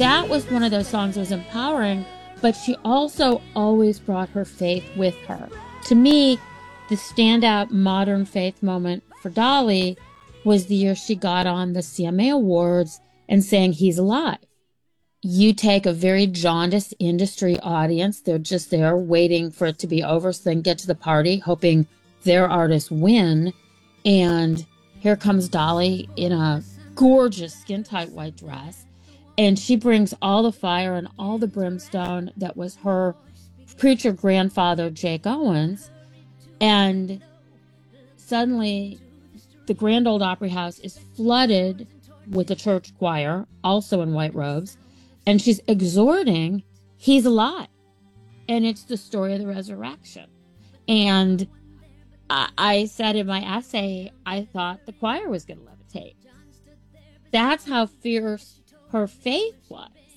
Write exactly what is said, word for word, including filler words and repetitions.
that was one of those songs that was empowering, but she also always brought her faith with her. To me, the standout modern faith moment for Dolly was the year she got on the C M A Awards and sang He's Alive. You take a very jaundiced industry audience. They're just there waiting for it to be over so they can get to the party, hoping their artists win. And here comes Dolly in a gorgeous skin-tight white dress. And she brings all the fire and all the brimstone that was her preacher grandfather, Jake Owens. And suddenly the Grand Ole Opry House is flooded with the church choir, also in white robes. And she's exhorting, He's alive. And it's the story of the resurrection. And I, I said in my essay, I thought the choir was going to levitate. That's how fierce her faith was.